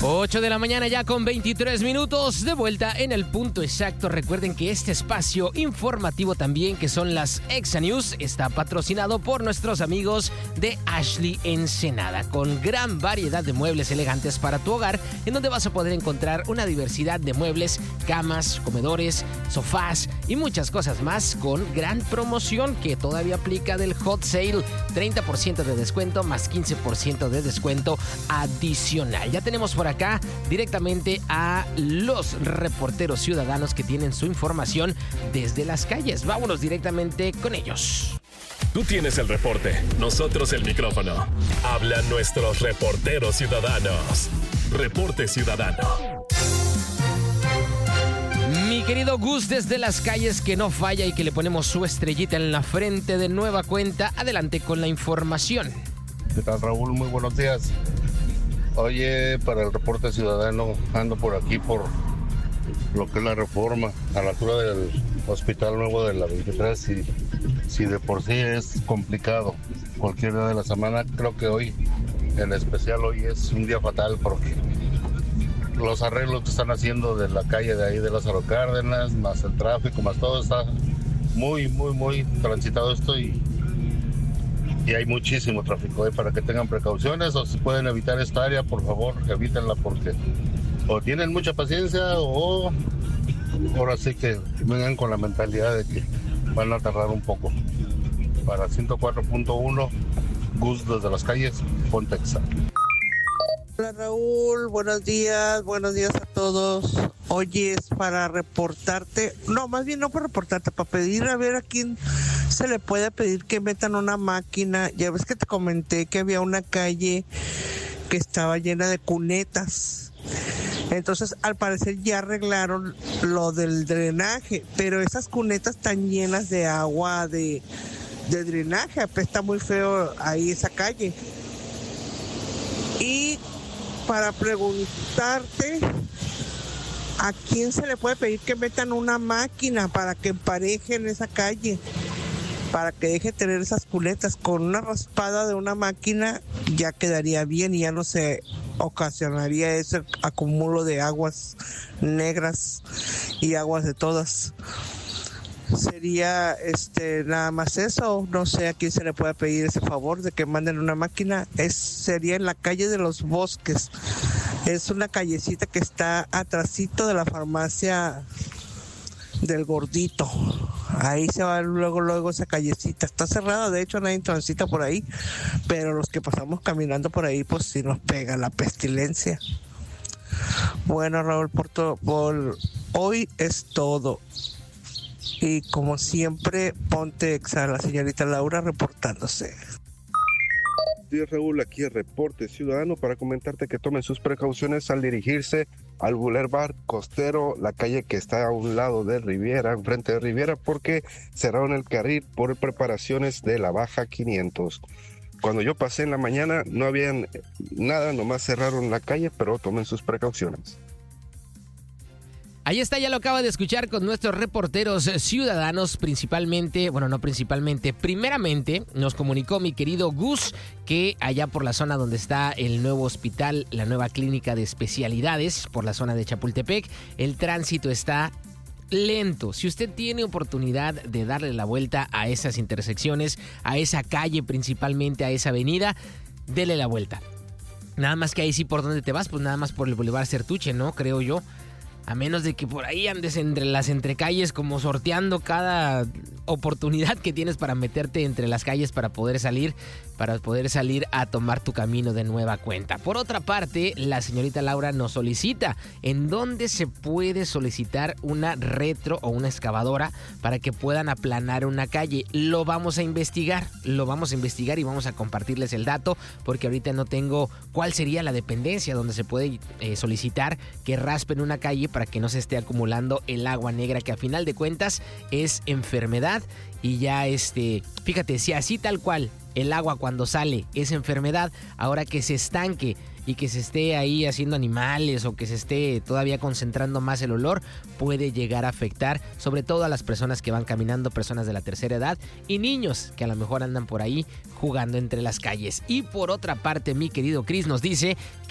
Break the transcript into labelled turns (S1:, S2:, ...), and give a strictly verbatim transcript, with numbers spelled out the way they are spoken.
S1: ocho de la mañana ya con veintitrés minutos, de vuelta en el punto exacto. Recuerden que este espacio informativo también, que son las Exa News, está patrocinado por nuestros amigos de Ashley Ensenada, con gran variedad de muebles elegantes para tu hogar, en donde vas a poder encontrar una diversidad de muebles, camas, comedores, sofás y muchas cosas más, con gran promoción que todavía aplica del Hot Sale, treinta por ciento de descuento más quince por ciento de descuento adicional. Ya tenemos por acá directamente a los reporteros ciudadanos que tienen su información desde las calles. Vámonos directamente con ellos.
S2: Tú tienes el reporte, nosotros el micrófono. Hablan nuestros reporteros ciudadanos. Reporte Ciudadano.
S1: Mi querido Gus, desde las calles, que no falla y que le ponemos su estrellita en la frente de nueva cuenta. Adelante con la información.
S3: ¿Qué tal, Raúl? Muy buenos días. Oye, para el reporte ciudadano, ando por aquí por lo que es la Reforma, a la altura del Hospital Nuevo de la veintitrés, y si de por sí es complicado cualquier día de la semana, creo que hoy, en especial hoy, es un día fatal porque los arreglos que están haciendo de la calle de ahí de Lázaro Cárdenas, más el tráfico, más todo, está muy, muy, muy transitado esto y Y hay muchísimo tráfico, ¿eh? Para que tengan precauciones, o si pueden evitar esta área, por favor, evítenla, porque o tienen mucha paciencia o ahora sí que vengan con la mentalidad de que van a tardar un poco. Para ciento cuatro punto uno, Gus desde las calles, Ponte Exa.
S4: Hola Raúl, buenos días, buenos días a todos. Oye, es para reportarte, no, más bien no para reportarte, para pedir a ver a quién se le puede pedir que metan una máquina. Ya ves que te comenté que había una calle que estaba llena de cunetas. Entonces, al parecer ya arreglaron lo del drenaje, pero esas cunetas están llenas de agua de, de drenaje, apesta muy feo ahí esa calle. Y para preguntarte, ¿a quién se le puede pedir que metan una máquina para que emparejen esa calle? Para que deje de tener esas cunetas. Con una raspada de una máquina ya quedaría bien y ya no se ocasionaría ese acumulo de aguas negras y aguas de todas. Sería este nada más eso. No sé a quién se le puede pedir ese favor de que manden una máquina. Es sería en la calle de los Bosques. Es una callecita que está atrasito de la farmacia del Gordito. Ahí se va luego, luego esa callecita. Está cerrada, de hecho nadie transita por ahí, pero los que pasamos caminando por ahí, pues sí nos pega la pestilencia. Bueno, Raúl, por, to- por hoy es todo. Y como siempre, Ponte Exa, la señorita Laura reportándose.
S5: Días, Raúl, aquí el reporte ciudadano para comentarte que tomen sus precauciones al dirigirse al Boulevard Costero, la calle que está a un lado de Riviera, enfrente de Riviera, porque cerraron el carril por preparaciones de la Baja quinientos. Cuando yo pasé en la mañana no habían nada, nomás cerraron la calle, pero tomen sus precauciones.
S1: Ahí está, ya lo acaba de escuchar con nuestros reporteros ciudadanos, principalmente, bueno, no principalmente, primeramente nos comunicó mi querido Gus que allá por la zona donde está el nuevo hospital, la nueva clínica de especialidades, por la zona de Chapultepec, el tránsito está lento. Si usted tiene oportunidad de darle la vuelta a esas intersecciones, a esa calle principalmente, a esa avenida, dele la vuelta. Nada más que ahí sí, ¿por dónde te vas? Pues nada más por el Boulevard Certuche, ¿no? Creo yo. A menos de que por ahí andes entre las entrecalles como sorteando cada oportunidad que tienes para meterte entre las calles para poder salir, para poder salir a tomar tu camino de nueva cuenta. Por otra parte, la señorita Laura nos solicita en dónde se puede solicitar una retro o una excavadora para que puedan aplanar una calle. Lo vamos a investigar, lo vamos a investigar y vamos a compartirles el dato, porque ahorita no tengo cuál sería la dependencia donde se puede eh, solicitar que raspen una calle para que no se esté acumulando el agua negra, que a final de cuentas es enfermedad. Y ya este, fíjate, si así tal cual el agua cuando sale es enfermedad, ahora que se estanque y que se esté ahí haciendo animales o que se esté todavía concentrando más el olor, puede llegar a afectar sobre todo a las personas que van caminando, personas de la tercera edad y niños que a lo mejor andan por ahí jugando entre las calles. Y por otra parte, mi querido Chris nos dice